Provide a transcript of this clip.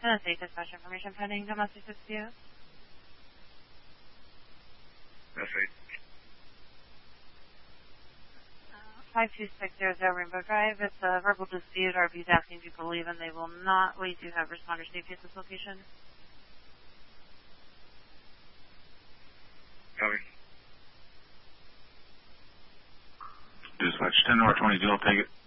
Tennessee, dispatch information pending domestic dispute. That's right. 52600 Rainbow Drive. It's a verbal dispute. RV is asking people to leave, and they will not. We do have responders safety at this location. Copy. Dispatch 10 or 20 deal, take it.